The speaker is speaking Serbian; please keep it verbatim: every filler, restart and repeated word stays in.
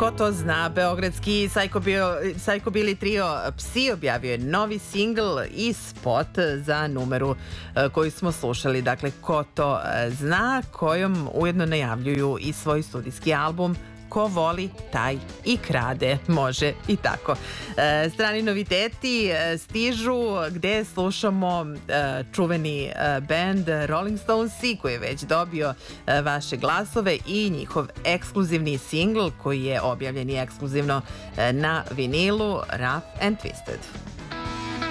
Ko to zna, beogradski Psychobilly trio Psi objavio je novi singl i spot za numeru koju smo slušali. Dakle, Ko to zna, kojom ujedno najavljuju i svoj studijski album Ko voli, taj i krade. Može i tako. E, strani noviteti stižu gde slušamo e, čuveni e, band Rolling Stonesi koji je već dobio e, vaše glasove i njihov ekskluzivni singl koji je objavljen i ekskluzivno e, na vinilu Rough and Twisted.